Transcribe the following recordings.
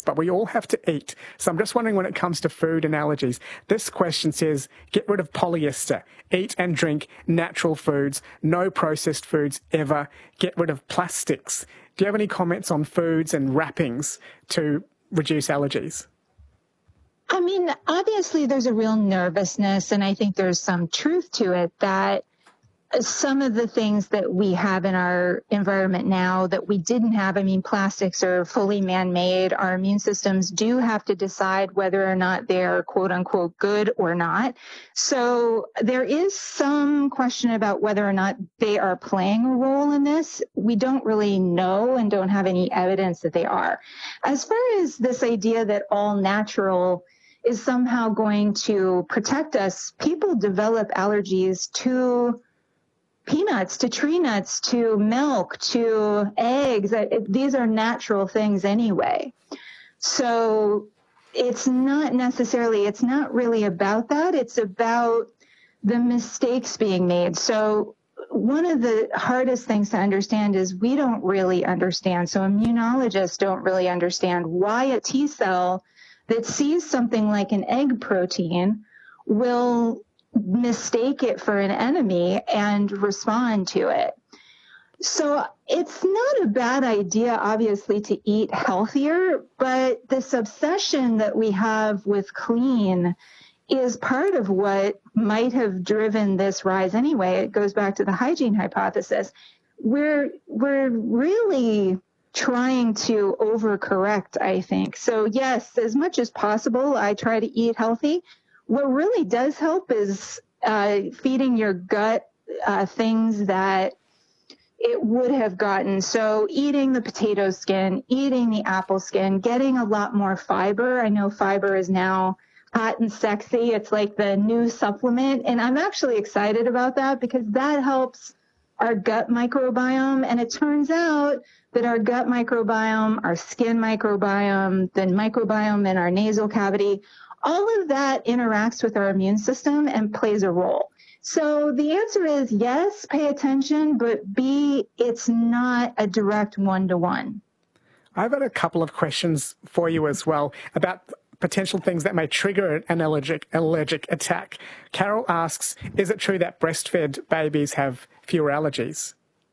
but we all have to eat. So I'm just wondering, when it comes to food and allergies, this question says, get rid of polyester, eat and drink natural foods, no processed foods ever, get rid of plastics. Do you have any comments on foods and wrappings to reduce allergies? I mean, obviously there's a real nervousness, and I think there's some truth to it that some of the things that we have in our environment now that we didn't have, I mean, plastics are fully man-made. Our immune systems do have to decide whether or not they're quote unquote good or not. So there is some question about whether or not they are playing a role in this. We don't really know and don't have any evidence that they are. As far as this idea that all natural is somehow going to protect us, people develop allergies to peanuts, to tree nuts, to milk, to eggs. These are natural things anyway. So it's not really about that. It's about the mistakes being made. So one of the hardest things to understand is we don't really understand. So immunologists don't really understand why a T cell that sees something like an egg protein will mistake it for an enemy and respond to it. So it's not a bad idea, obviously, to eat healthier, but this obsession that we have with clean is part of what might have driven this rise anyway. It goes back to the hygiene hypothesis. We're really trying to overcorrect, I think. So yes, as much as possible, I try to eat healthy. What really does help is feeding your gut things that it would have gotten. So eating the potato skin, eating the apple skin, getting a lot more fiber. I know fiber is now hot and sexy. It's like the new supplement. And I'm actually excited about that because that helps our gut microbiome. And it turns out that our gut microbiome, our skin microbiome, the microbiome in our nasal cavity, all of that interacts with our immune system and plays a role. So the answer is yes, pay attention, but B, it's not a direct one-to-one. I've got a couple of questions for you as well about potential things that may trigger an allergic attack. Carol asks, is it true that breastfed babies have fewer allergies?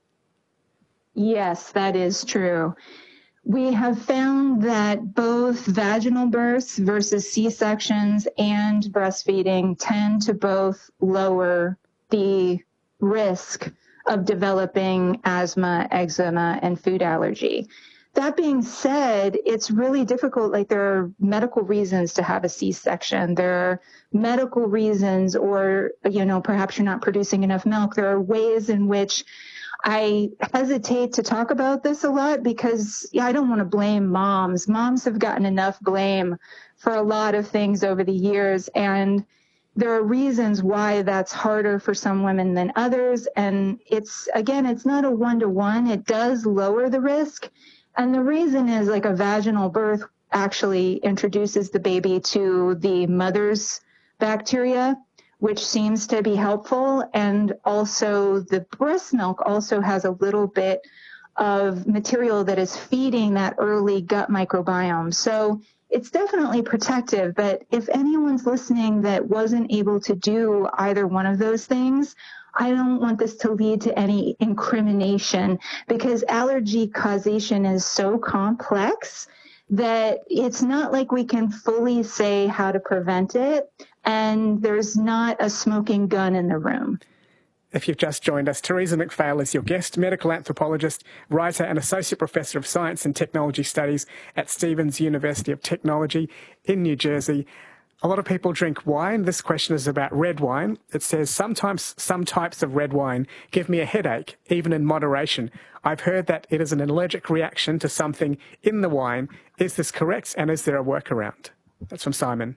Yes, that is true. We have found that both vaginal births versus C-sections and breastfeeding tend to both lower the risk of developing asthma, eczema, and food allergy. That being said, it's really difficult. Like, there are medical reasons to have a C-section. There are medical reasons, or, perhaps you're not producing enough milk. There are ways in which I hesitate to talk about this a lot because I don't want to blame moms. Moms have gotten enough blame for a lot of things over the years, and there are reasons why that's harder for some women than others. And it's not a one-to-one. It does lower the risk. And the reason is, like, a vaginal birth actually introduces the baby to the mother's bacteria, which seems to be helpful. And also the breast milk also has a little bit of material that is feeding that early gut microbiome. So it's definitely protective. But if anyone's listening that wasn't able to do either one of those things, I don't want this to lead to any incrimination, because allergy causation is so complex that it's not like we can fully say how to prevent it, and there's not a smoking gun in the room. If you've just joined us, Teresa McPhail is your guest, medical anthropologist, writer and associate professor of science and technology studies at Stevens University of Technology in New Jersey. A lot of people drink wine. This question is about red wine. It says, sometimes some types of red wine give me a headache, even in moderation. I've heard that it is an allergic reaction to something in the wine. Is this correct? And is there a workaround? That's from Simon.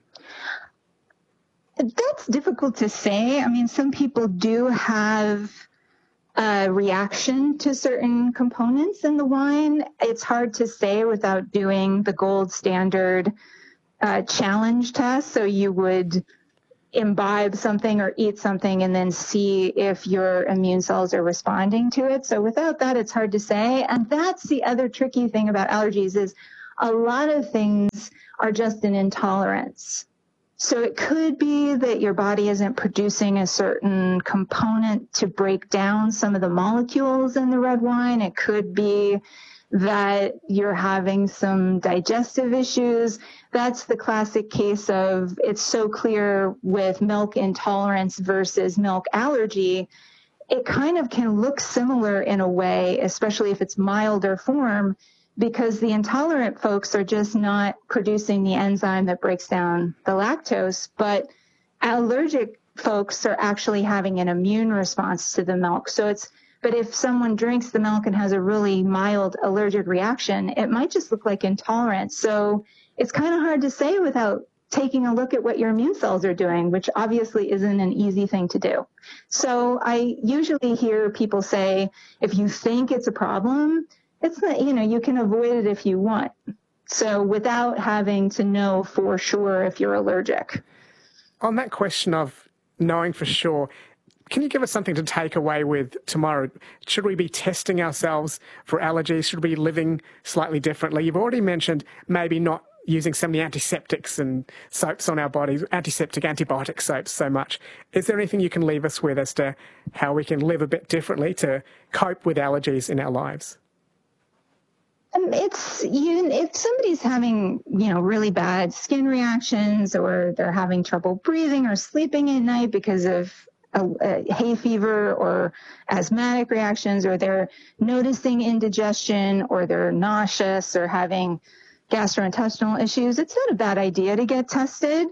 That's difficult to say. I mean, some people do have a reaction to certain components in the wine. It's hard to say without doing the gold standard challenge test. So you would imbibe something or eat something and then see if your immune cells are responding to it. So without that, it's hard to say. And that's the other tricky thing about allergies is a lot of things are just an intolerance. So it could be that your body isn't producing a certain component to break down some of the molecules in the red wine. It could be that you're having some digestive issues. That's the classic case of it's so clear with milk intolerance versus milk allergy. It kind of can look similar in a way, especially if it's milder form, because the intolerant folks are just not producing the enzyme that breaks down the lactose, but allergic folks are actually having an immune response to the milk. But if someone drinks the milk and has a really mild allergic reaction, it might just look like intolerance. So it's kind of hard to say without taking a look at what your immune cells are doing, which obviously isn't an easy thing to do. So I usually hear people say, if you think it's a problem, it's not, you can avoid it if you want. So without having to know for sure if you're allergic. On that question of knowing for sure, can you give us something to take away with tomorrow? Should we be testing ourselves for allergies? Should we be living slightly differently? You've already mentioned maybe not using so many antiseptics and soaps on our bodies, antibiotic soaps so much. Is there anything you can leave us with as to how we can live a bit differently to cope with allergies in our lives? If somebody's having, really bad skin reactions, or they're having trouble breathing or sleeping at night because of a hay fever or asthmatic reactions, or they're noticing indigestion, or they're nauseous or having gastrointestinal issues, it's not a bad idea to get tested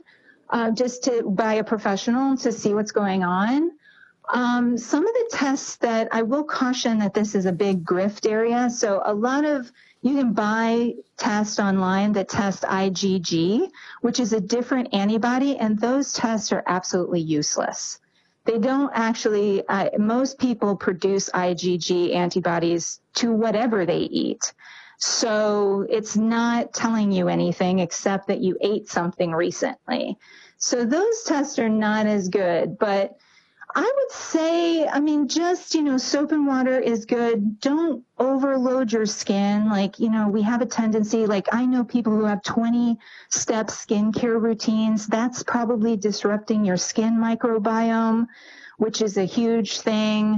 by a professional to see what's going on. Some of the tests that I will caution that this is a big grift area. So you can buy tests online that test IgG, which is a different antibody, and those tests are absolutely useless. They don't actually, most people produce IgG antibodies to whatever they eat. So it's not telling you anything except that you ate something recently. So those tests are not as good, but I would say, just, soap and water is good. Don't overload your skin. We have a tendency, I know people who have 20-step skincare routines. That's probably disrupting your skin microbiome, which is a huge thing.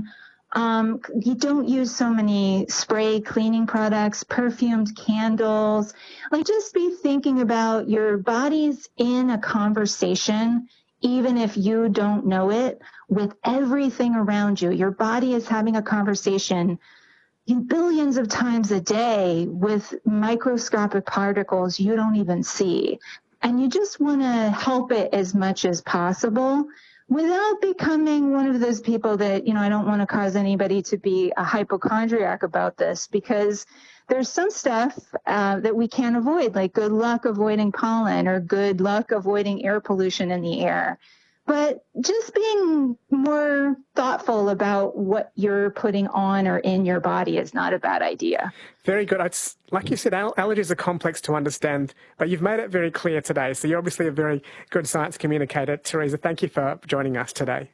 You don't use so many spray cleaning products, perfumed candles. Just be thinking about your body's in a conversation, even if you don't know it, with everything around you. Your body is having a conversation billions of times a day with microscopic particles you don't even see. And you just want to help it as much as possible without becoming one of those people that, I don't want to cause anybody to be a hypochondriac about this, because there's some stuff that we can't avoid, like good luck avoiding pollen or good luck avoiding air pollution in the air. But just being more thoughtful about what you're putting on or in your body is not a bad idea. Very good. Like you said, allergies are complex to understand, but you've made it very clear today. So you're obviously a very good science communicator. Teresa, thank you for joining us today.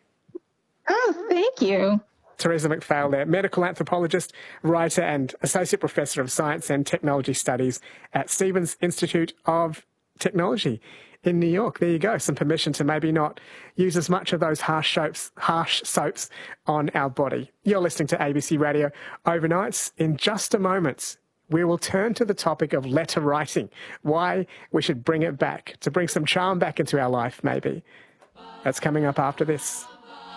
Oh, thank you. Teresa McPhail there, medical anthropologist, writer and associate professor of science and technology studies at Stevens Institute of Technology in New York. There you go. Some permission to maybe not use as much of those harsh soaps on our body. You're listening to ABC Radio Overnights. In just a moment, we will turn to the topic of letter writing, why we should bring it back, to bring some charm back into our life, maybe. That's coming up after this.